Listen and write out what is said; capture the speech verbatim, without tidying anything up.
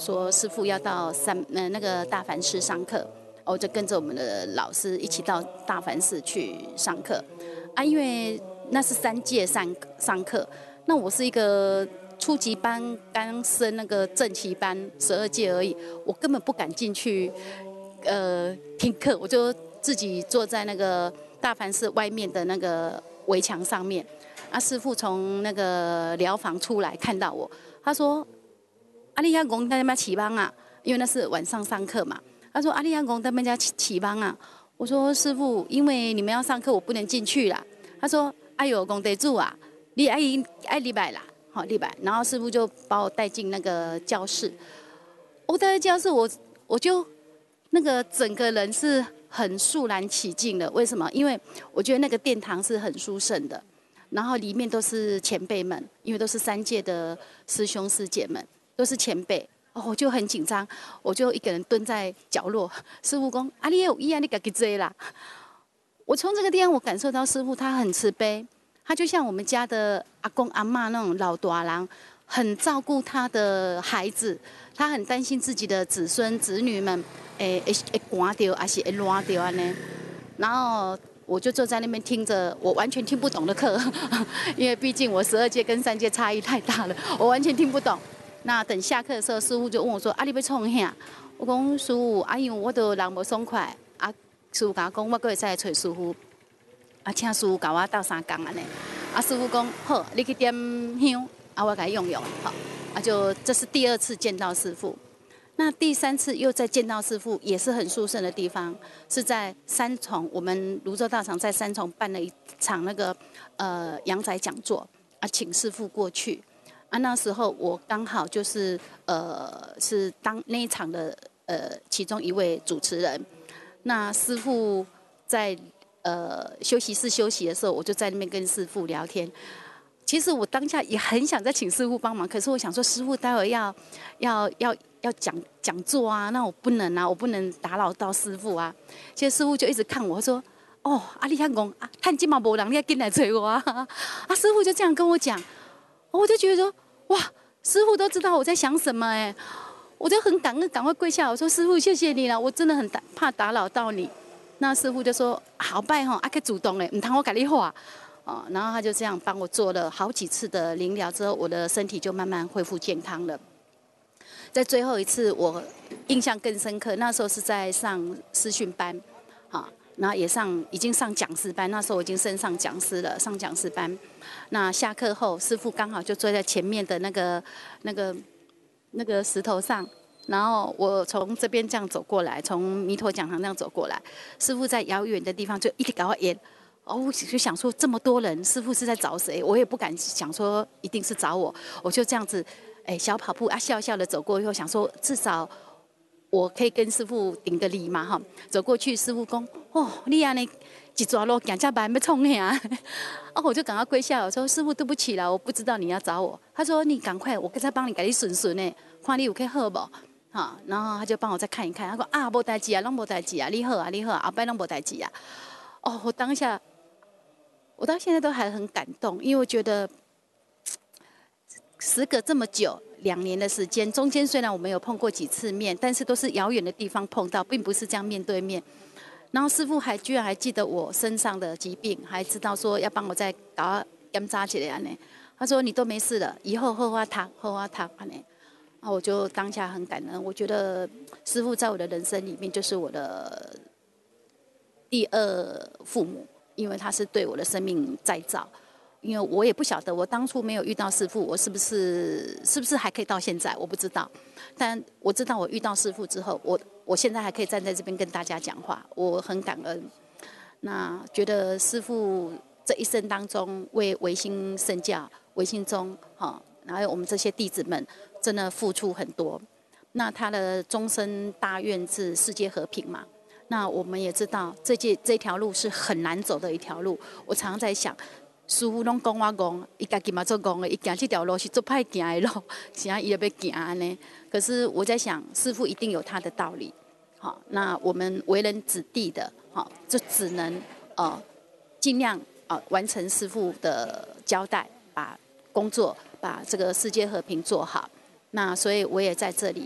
说师父要到三呃那个大梵寺上课，我就跟着我们的老师一起到大梵寺去上课啊，因为那是三届上上课，那我是一个初级班刚升那个正期班十二届而已，我根本不敢进去呃听课，我就自己坐在那个大梵寺外面的那个围墙上面。啊，师父从那个疗房出来看到我，他说：“阿丽亚公在那边起班啊，因为那是晚上上课嘛。”他说：“阿丽亚公在那边起起班啊。”我说：“师父，因为你们要上课，我不能进去啦。”他说：“哎呦，公得住啊，你爱爱礼拜啦，好礼拜。”然后师父就把我带进那个教室。我带进教室，我我就那个整个人是很肃然起敬的。为什么？因为我觉得那个殿堂是很殊胜的。然后里面都是前辈们，因为都是三届的师兄师姐们，都是前辈。哦，我就很紧张，我就一个人蹲在角落。师父说：“啊，你有意啊，你自己追啦。”我从这个地方，我感受到师父他很慈悲，他就像我们家的阿公阿嬷那种老大人，很照顾他的孩子，他很担心自己的子孙子女们，诶会会寒掉，还是会烂掉安尼。然后我就坐在那边听着我完全听不懂的课，因为毕竟我十二届跟三届差异太大了，我完全听不懂。那等下课的时候，师父就问我说：“啊，你要创啥？”我讲：“师父，啊，因为我都人无爽快，啊，师父甲我讲，我阁会使来找师父，啊，请师父甲我斗三工安尼。”啊，师父讲：“好，你去点香，啊，我甲你用用。”好，啊，就这是第二次见到师父。那第三次又再见到师父，也是很殊胜的地方，是在三重，我们泸州道场在三重办了一场那个呃阳宅讲座啊，请师父过去啊。那时候我刚好就是呃是当那一场的呃其中一位主持人。那师父在呃休息室休息的时候，我就在那边跟师父聊天。其实我当下也很想再请师父帮忙，可是我想说，师父待会要要要要讲讲座啊，那我不能啊，我不能打扰到师父啊。其实师父就一直看我说：“哦，啊你遐讲啊，趁今嘛无人，你要进来找我啊。”啊，师父就这样跟我讲，我就觉得说，哇，师父都知道我在想什么哎、欸，我就很感恩，赶快跪下，我说：“师父，谢谢你了，我真的很怕打扰到你。”那师父就说：“好拜吼，啊可主动嘞，唔通我跟你话。”哦，然后他就这样帮我做了好几次的灵疗之后，我的身体就慢慢恢复健康了。在最后一次，我印象更深刻，那时候是在上师训班，啊，然后也上已经上讲师班，那时候我已经升上讲师了，上讲师班。那下课后，师父刚好就坐在前面的那个那个那个石头上，然后我从这边这样走过来，从弥陀讲堂这样走过来，师父在遥远的地方就一直给我演。哦，我就想说这么多人，师父是在找谁？我也不敢想说一定是找我，我就这样子，哎，小跑步啊，笑笑的走过以后，想说至少我可以跟师父顶个礼嘛，哈。走过去，师父讲：“哦，你安尼一抓路行这慢要冲呀！”哦，我就赶快跪下，我说：“师父，对不起了，我不知道你要找我。”他说：“你赶快，我再帮你给你顺顺呢，看你有可以好不？”哈，然后他就帮我再看一看，他说：“啊，无代志啊，拢无代志啊，你好啊，你好啊，后摆拢无代志啊。”哦，我当下。我到现在都还很感动，因为我觉得时隔这么久，两年的时间，中间虽然我们有碰过几次面，但是都是遥远的地方碰到，并不是这样面对面。然后师父还居然还记得我身上的疾病，还知道说要帮我再搞检查起来呢。他说你都没事了，以后喝花汤，喝花汤安呢。啊，我就当下很感恩，我觉得师父在我的人生里面就是我的第二父母。因为他是对我的生命再造，因为我也不晓得我当初没有遇到师父，我是不是是不是还可以到现在，我不知道。但我知道我遇到师父之后，我我现在还可以站在这边跟大家讲话，我很感恩。那觉得师父这一生当中为维新圣教、维新宗哈，然后我们这些弟子们真的付出很多。那他的终身大愿是世界和平嘛。那我们也知道，这届这条路是很难走的一条路。我常常在想，师父拢讲我戆，伊家己嘛做戆的，伊行这条路是做歹行的路，现在伊要要行安尼。可是我在想，师父一定有他的道理。好，那我们为人子弟的，好，就只能呃尽量呃完成师父的交代，把工作把这个世界和平做好。那所以我也在这里。